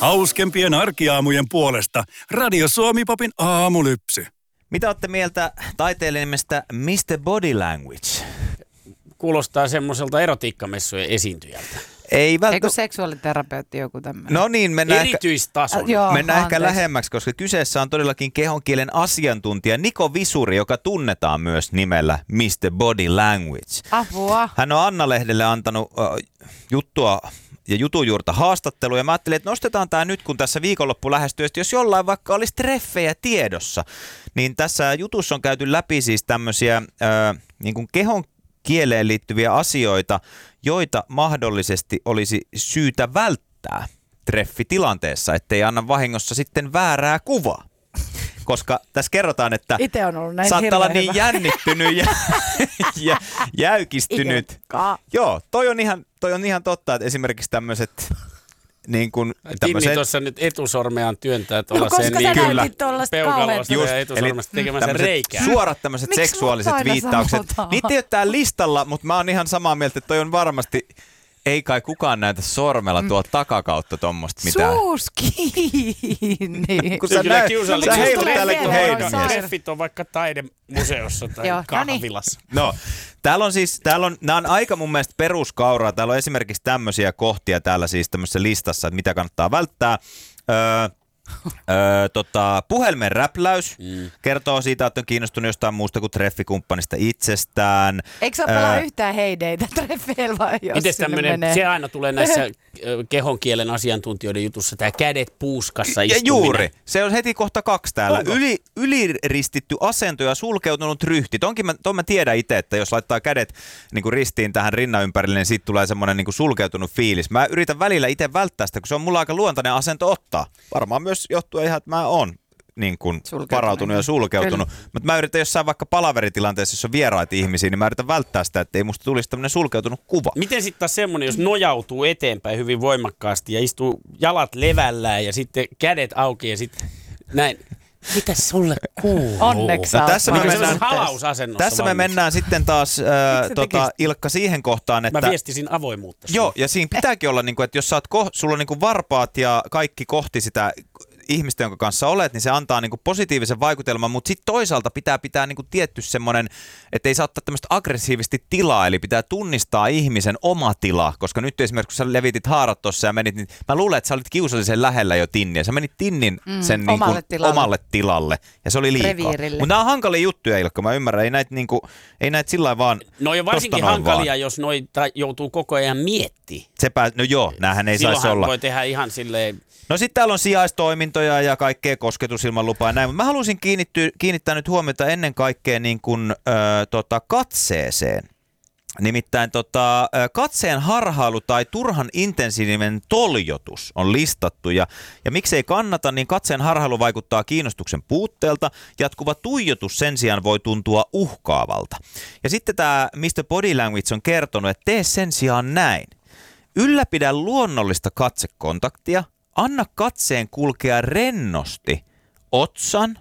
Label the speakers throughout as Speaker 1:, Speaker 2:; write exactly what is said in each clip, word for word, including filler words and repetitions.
Speaker 1: Hauskempien arkiaamujen puolesta Radio Suomi-popin aamulypsy.
Speaker 2: Mitä olette mieltä taiteilijanimestä mister Body Language?
Speaker 3: Kuulostaa semmoiselta erotiikkamessujen esiintyjältä.
Speaker 2: Ei välttämättä.
Speaker 4: Eikö seksuaaliterapeutti joku tämmöinen?
Speaker 2: No niin, mennään,
Speaker 3: Erityistason.
Speaker 4: Äh, joo,
Speaker 2: mennään ehkä
Speaker 4: anteeksi.
Speaker 2: lähemmäksi, koska kyseessä on todellakin kehonkielen asiantuntija Niko Visuri, joka tunnetaan myös nimellä mister Body Language.
Speaker 4: Apua.
Speaker 2: Hän on Anna-lehdelle antanut uh, juttua ja jutujuurta haastattelua, ja mä ajattelin, että nostetaan tämä nyt, kun tässä viikonloppu lähestyy, jos jollain vaikka olisi treffejä tiedossa, niin tässä jutussa on käyty läpi siis tämmöisiä uh, niin kuin kehon kieleen liittyviä asioita, joita mahdollisesti olisi syytä välttää treffitilanteessa, ettei anna vahingossa sitten väärää kuvaa. Koska tässä kerrotaan, että
Speaker 4: Itse on ollut näin
Speaker 2: saattaa olla
Speaker 4: hirveän
Speaker 2: niin
Speaker 4: hyvä.
Speaker 2: jännittynyt ja, ja jäykistynyt.
Speaker 4: Ilkka.
Speaker 2: Joo, toi on ihan, toi on ihan totta, että esimerkiksi tämmöiset niin kuin
Speaker 3: Tinni
Speaker 2: tämmöiset
Speaker 3: tuossa nyt etusormeaan työntää
Speaker 4: No
Speaker 3: tuollaiseen
Speaker 4: koska sä
Speaker 2: Kyllä.
Speaker 4: näytit tuollaista
Speaker 3: peukalosta
Speaker 2: Just,
Speaker 3: ja
Speaker 2: eli
Speaker 3: etusormesta tekemänsä
Speaker 2: tämmöiset
Speaker 3: reikää.
Speaker 2: suorat tämmöiset
Speaker 4: Miksi
Speaker 2: seksuaaliset
Speaker 4: mut aina
Speaker 2: viittaukset.
Speaker 4: sanotaan?
Speaker 2: Niitä ei ole täällä listalla, mutta mä oon ihan samaa mieltä, että toi on varmasti, ei kai kukaan näytä sormella tuo takakautta tommoista mitään.
Speaker 4: Suus kiinni.
Speaker 2: Kun sä,
Speaker 3: Kyllä
Speaker 2: näet,
Speaker 3: kiusallista.
Speaker 2: sä heilut
Speaker 4: Tulee
Speaker 2: täällä kuin
Speaker 4: mieleen,
Speaker 2: heinämies.
Speaker 4: Sair.
Speaker 3: Treffit on vaikka taidemuseossa tai
Speaker 4: Joo, no niin.
Speaker 3: kahvilassa.
Speaker 2: No, täällä on siis, täällä on, nämä on aika mun mielestä peruskauraa. Täällä on esimerkiksi tämmöisiä kohtia täällä siis tämmöisessä listassa, että mitä kannattaa välttää. Öö, Öö, tota, puhelimen räpläys mm. kertoo siitä, että on kiinnostunut jostain muusta kuin treffikumppanista itsestään.
Speaker 4: Eikö sä pelaa
Speaker 2: Öö,
Speaker 4: yhtään heideitä treffeillä vai jos
Speaker 3: Miten
Speaker 4: sinne
Speaker 3: tämmöinen,
Speaker 4: menee?
Speaker 3: se aina tulee näissä ö, kehonkielen asiantuntijoiden jutussa, tämä kädet puuskassa
Speaker 2: ja
Speaker 3: istuminen.
Speaker 2: juuri, se on heti kohta kaksi täällä.
Speaker 3: Onko?
Speaker 2: Yli, yliristitty asento ja sulkeutunut ryhti. Tonkin mä, ton mä tiedän itse, että jos laittaa kädet niin kuin ristiin tähän rinnan ympärille, niin siitä tulee semmoinen niin kuin sulkeutunut fiilis. Mä yritän välillä itse välttää sitä, kun se on mulla aika luontainen asento ottaa. Varmaan myös johtuu ihan, että mä oon niin kuin varautunut ja sulkeutunut. Mutta mä yritän jossain vaikka palaveritilanteessa, jos on vieraita ihmisiä, niin mä yritän välttää sitä, että ei musta tulisi tämmöinen sulkeutunut kuva.
Speaker 3: Miten sitten taas semmoinen, jos nojautuu eteenpäin hyvin voimakkaasti ja istuu jalat levällään ja sitten kädet auki ja sitten näin. Mitä sulle kuuluu?
Speaker 4: Onneksi
Speaker 2: No,
Speaker 4: sä
Speaker 2: tässä
Speaker 4: oot
Speaker 2: me
Speaker 4: varmaan
Speaker 2: mennään-
Speaker 4: yhteydessä.
Speaker 3: halausasennossa.
Speaker 2: Tässä me
Speaker 3: valmis.
Speaker 2: mennään sitten taas äh,
Speaker 4: se
Speaker 2: tota,
Speaker 4: tekisi?
Speaker 2: Ilkka siihen kohtaan, että
Speaker 3: Mä viestisin avoimuutta.
Speaker 2: joo, ja siinä pitääkin olla, niin kuin, että jos sä oot ko- sulla on niin kuin varpaat ja kaikki kohti sitä ihmistä, jonka kanssa olet, niin se antaa niin kuin positiivisen vaikutelman, mutta sitten toisaalta pitää pitää niin kuin tietty semmoinen, että ei saa ottaa tämmöistä aggressiivisesti tilaa, eli pitää tunnistaa ihmisen oma tila, koska nyt esimerkiksi kun sä levitit haarat tuossa ja menit, niin mä luulen, että sä olit kiusallisen lähellä jo Tinniä. Sä menit Tinnin
Speaker 4: Mm,
Speaker 2: sen niin kuin
Speaker 4: omalle tilalle.
Speaker 2: omalle tilalle, ja se oli liikaa.
Speaker 4: Reviirille.
Speaker 2: Mutta nämä on hankalia juttuja, Ilkka, mä ymmärrän, ei näitä, niin kuin, ei näitä sillä lailla vaan
Speaker 3: No ja varsinkin
Speaker 2: tosta noin
Speaker 3: hankalia,
Speaker 2: vaan.
Speaker 3: jos noita joutuu koko ajan miettimään.
Speaker 2: Sepä, no joo, näähän ei saisi
Speaker 3: Silloinhan
Speaker 2: olla.
Speaker 3: voi tehdä ihan silleen.
Speaker 2: No sitten täällä on sijaistoimintoja ja kaikkea kosketusilmanlupaa ja näin, mutta mä haluaisin kiinnittyä, kiinnittää nyt huomiota ennen kaikkea niin kuin, ö, tota, katseeseen. Nimittäin tota, ö, katseen harhailu tai turhan intensiivinen toljotus on listattu ja, ja miksei kannata, niin katseen harhailu vaikuttaa kiinnostuksen puutteelta. Jatkuva tuijotus sen sijaan voi tuntua uhkaavalta. Ja sitten tämä mister Body Language on kertonut, että tee sen sijaan näin. Ylläpidä luonnollista katsekontaktia. Anna katseen kulkea rennosti otsan,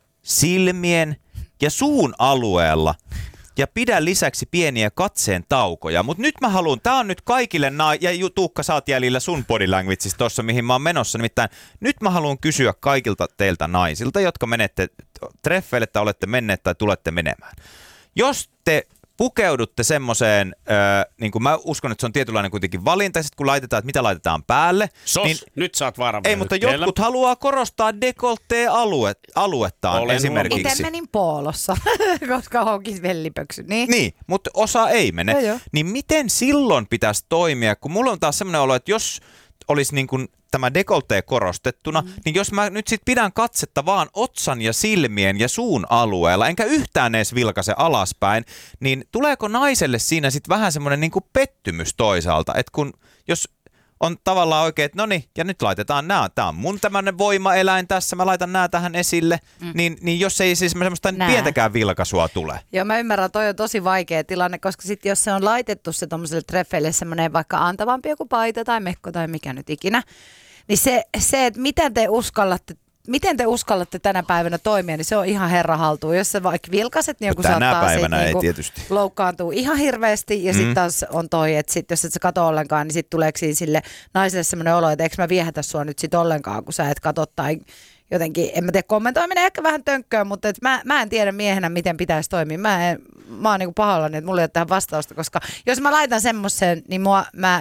Speaker 2: silmien ja suun alueella ja pidä lisäksi pieniä katseen taukoja. Mutta nyt mä haluan, tää on nyt kaikille, na- ja Ju- Tuukka sä oot jäljellä sun body languageista tossa, mihin mä oon menossa. Nimittäin nyt mä haluan kysyä kaikilta teiltä naisilta, jotka menette treffeille tai olette menneet tai tulette menemään. Jos te pukeudutte semmoiseen, äh, niin kuin mä uskon, että se on tietynlainen kuitenkin valinta, sit kun laitetaan, että mitä laitetaan päälle.
Speaker 3: Sos,
Speaker 2: niin,
Speaker 3: nyt saat vaaraan.
Speaker 2: ei, mutta jotkut haluaa korostaa dekoltteen alue, aluettaan
Speaker 3: Olen
Speaker 2: esimerkiksi.
Speaker 4: Itse menin poolossa, koska honkis vellipöksy. Niin.
Speaker 2: Niin, mutta osa ei mene.
Speaker 4: Joo, joo.
Speaker 2: Niin miten silloin pitäisi toimia, kun mulla on taas semmoinen olo, että jos olisi niin kuin tämä dekoltee korostettuna, mm. niin jos mä nyt sit pidän katsetta vaan otsan ja silmien ja suun alueella, enkä yhtään edes vilkaise alaspäin, niin tuleeko naiselle siinä sitten vähän semmoinen niin kuin pettymys toisaalta, että kun jos on tavallaan oikein, että no niin, ja nyt laitetaan nämä, tämä on mun tämmöinen voimaeläin tässä, mä laitan nämä tähän esille, mm. niin, niin jos ei siis semmoista
Speaker 4: Nää.
Speaker 2: pientäkään vilkaisua tule.
Speaker 4: Joo, mä ymmärrän, toi on tosi vaikea tilanne, koska sitten jos se on laitettu se tommoselle treffeille semmoinen vaikka antavampi joku paita tai mekko tai mikä nyt ikinä, niin se, se että miten te uskallatte miten te uskallatte tänä päivänä toimia, niin se on ihan herra haltuun. Jos sä vaikka vilkaset, niin joku saattaa
Speaker 2: päivänä
Speaker 4: siitä,
Speaker 2: ei
Speaker 4: niin
Speaker 2: tietysti.
Speaker 4: loukkaantua ihan hirveästi. Ja mm. sitten taas on toi, että sit, jos et sä kato ollenkaan, niin sitten tuleeko siinä sille naiselle semmoinen olo, että eikö mä viehätä sua nyt sit ollenkaan, kun sä et katso tai jotenkin, en mä tiedä, kommentoiminen ehkä vähän tönkköä, mutta et mä, mä en tiedä miehenä, miten pitäisi toimia. Mä, en, mä oon niinku pahoillani, että mulla ei ole tähän vastausta, koska jos mä laitan semmoisen, niin mua, mä,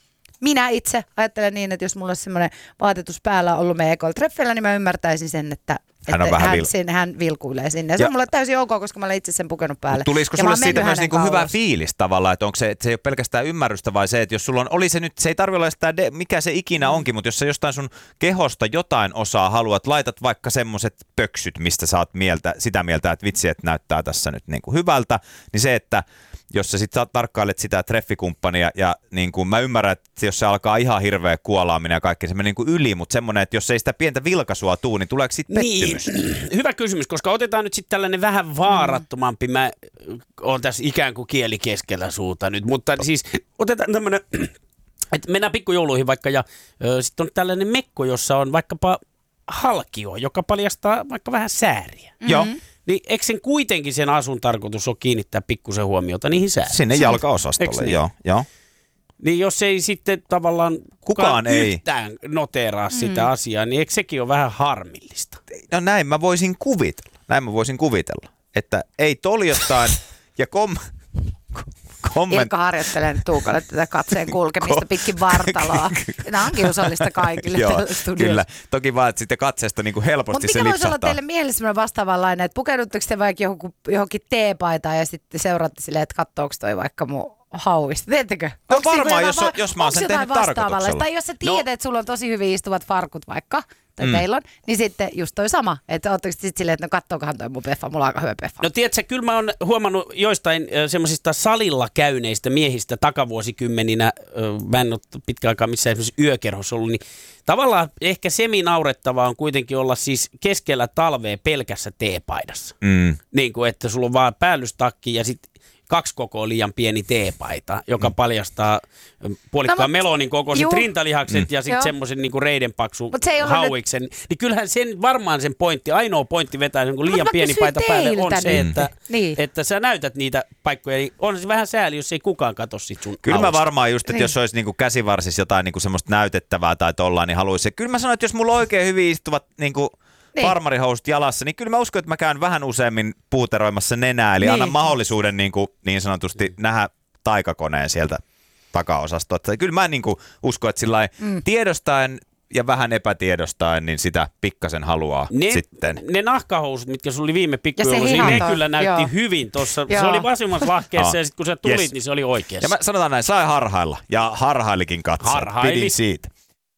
Speaker 4: minä itse ajattelen niin, että jos mulla olisi semmoinen vaatetus päällä ollut meidän ekoilla treffeillä, niin mä ymmärtäisin sen, että
Speaker 2: hän,
Speaker 4: että hän,
Speaker 2: vil...
Speaker 4: sinne, hän vilkuilee sinne. Ja se on mulle täysin ok, koska mä olen itse sen pukenut päälle.
Speaker 2: Tulisiko sulle siitä myös niinku hyvä fiilis tavallaan, että onko se, että se ei ole pelkästään ymmärrystä vai se, että jos sulla on, oli se nyt, se ei tarvitse olla sitä, de, mikä se ikinä mm. onkin, mutta jos sä jostain sun kehosta jotain osaa haluat, laitat vaikka semmoiset pöksyt, mistä sä oot mieltä, sitä mieltä, että vitsi, että näyttää tässä nyt niinku hyvältä, niin se, että jos sä sitten tarkkailet sitä treffikumppania ja niin kuin mä ymmärrän, että jos se alkaa ihan hirveä kuolaaminen ja kaikki, se menee niin kuin yli, mutta semmoinen, että jos ei sitä pientä vilkaisua tuu, niin tuleeko siitä pettymys?
Speaker 3: Niin, hyvä kysymys, koska otetaan nyt sitten tällainen vähän vaarattomampi, mä oon tässä ikään kuin kieli keskellä suuta nyt, mutta siis otetaan tämmöinen, että mennään pikkujouluihin vaikka ja sitten on tällainen mekko, jossa on vaikkapa halkio, joka paljastaa vaikka vähän sääriä.
Speaker 2: Mm-hmm. Joo.
Speaker 3: Niin eikö sen kuitenkin sen asun tarkoitus ole kiinnittää pikkusen huomiota niihin sääriin?
Speaker 2: Sinne jalkaosastolle,
Speaker 3: niin?
Speaker 2: joo, joo.
Speaker 3: Niin jos ei sitten tavallaan
Speaker 2: kukaan ei
Speaker 3: yhtään noteraa sitä mm. asiaa, niin eikö sekin ole vähän harmillista?
Speaker 2: No näin mä voisin kuvitella, näin mä voisin kuvitella, että ei toljotain ja kom... Komment...
Speaker 4: Ilkka harjoittelee nyt Tuukalle tätä katseen kulkemista pitkin vartaloa. Tämä on kiusallista kaikille tällä studiossa.
Speaker 2: Kyllä, toki vaan, että sitten katseesta niin kuin helposti se lipsahtaa. Mutta mikä voisi olla
Speaker 4: teille miehelle sellainen vastaavanlainen, että pukeudutteko te vaikka johonkin, johonkin teepaitaan ja sitten seuraatte silleen, että katsoako toi vaikka mun hauista. Teettekö?
Speaker 2: No
Speaker 4: onko
Speaker 2: varmaan, jos, va- jos mä oon sen tehnyt tarkoituksella.
Speaker 4: Tai jos sä tiedät, no. että sulla on tosi hyvin istuvat farkut vaikka, tai mm. teillä on, niin sitten just toi sama. Että ootteko sitten silleen, että no kattookohan toi mun peffa, mulla on aika hyvä peffa.
Speaker 3: No tiedätkö, kyllä mä oon huomannut joistain äh, semmoisista salilla käyneistä miehistä takavuosikymmeninä, äh, mä en ole pitkään aikaa missään esimerkiksi yökerhossa ollut, niin tavallaan ehkä seminaurettavaa on kuitenkin olla siis keskellä talvea pelkässä teepaidassa. Mm. Niin kuin, että sulla on vaan päällystakki ja sitten kaksi kokoa liian pieni teepaita, joka mm. paljastaa puolikkaan no, melonin kokoiset juu. rintalihakset mm. ja sitten semmoisen niinku reidenpaksu hauiksen. Nyt... Niin kyllähän sen varmaan sen pointti, ainoa pointti vetää niin liian pieni paita päälle on se, että, niin. että sä näytät niitä paikkoja. Niin on se vähän sääli, jos ei kukaan katso sit sun
Speaker 2: Kyllä
Speaker 3: hausta.
Speaker 2: Mä varmaan just, että niin. jos olisi niinku käsivarsissa jotain niinku semmoista näytettävää tai tollaan, niin haluaisin. Kyllä mä sanoin, että jos mulla on oikein hyvin istuvat niinku niin. farmarihousut jalassa, niin kyllä mä uskon, että mä käyn vähän useammin puuteroimassa nenää, eli niin. annan mahdollisuuden niin, kuin, niin sanotusti nähdä taikakoneen sielta takaosasta. Kyllä mä niin kuin uskon, että sillai mm. tiedostaen ja vähän epätiedostaen, niin sitä pikkasen haluaa
Speaker 3: ne,
Speaker 2: sitten.
Speaker 3: Ne nahkahousut, mitkä sulla oli viime pikkujoulussa, niin ne kyllä näytti joo. hyvin tuossa. Se oli vasemmassa lahkeessa ja sitten kun sä tulit, yes. niin se oli oikeassa.
Speaker 2: Ja mä sanotaan näin, sai harhailla ja harhailikin katsoa.
Speaker 3: Harhaili.
Speaker 2: Pidin siitä.